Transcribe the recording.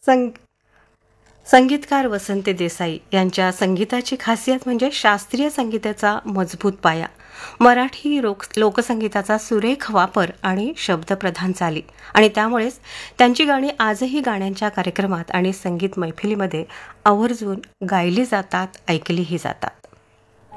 संग संगीतकार वसंत देसाई यांच्या संगीताची खासियत म्हणजे शास्त्रीय संगीताचा मजबूत पाया, मराठी लोकसंगीताचा सुरेख वापर आणि शब्दप्रधान चाली, आणि त्यामुळेच त्यांची गाणी आजही गाण्यांच्या कार्यक्रमात आणि संगीत मैफिलीमध्ये आवर्जून गायली जातात, ऐकलीही जातात.